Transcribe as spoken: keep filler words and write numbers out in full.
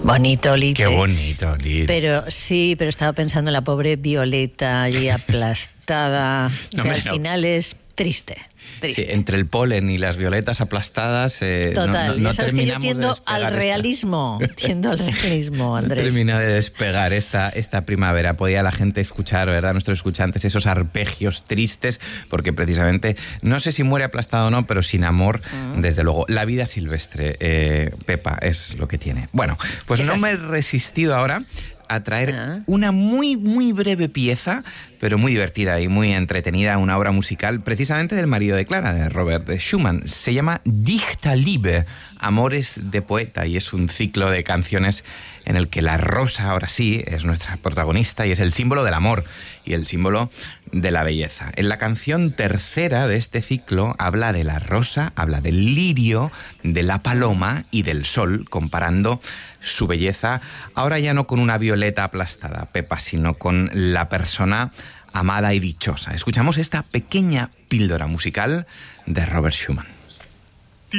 Bonito, Lite. Qué bonito, Lite. Pero sí, pero estaba pensando en la pobre Violeta allí aplastada, No, que me al no. final es triste. Triste. Sí, entre el polen y las violetas aplastadas, eh, Total, no, no, no ya sabes que yo terminamos de tiendo despegar al esta- realismo, tiendo al realismo, No Andrés. termina de despegar esta, esta primavera. Podía la gente escuchar, ¿verdad? Nuestros escuchantes, esos arpegios tristes, porque precisamente, no sé si muere aplastado o no, pero sin amor, mm. desde luego. La vida silvestre, eh, Pepa, es lo que tiene. Bueno, pues no Esas... me he resistido ahora a traer ah. una muy, muy breve pieza, pero muy divertida y muy entretenida, una obra musical precisamente del marido de Clara, de Robert Schumann. Se llama Dichter Liebe, Amores de Poeta, y es un ciclo de canciones en el que la rosa, ahora sí, es nuestra protagonista y es el símbolo del amor y el símbolo de la belleza. En la canción tercera de este ciclo habla de la rosa, habla del lirio, de la paloma y del sol, comparando su belleza, ahora ya no con una violeta aplastada, Pepa, sino con la persona amada y dichosa. Escuchamos esta pequeña píldora musical de Robert Schumann.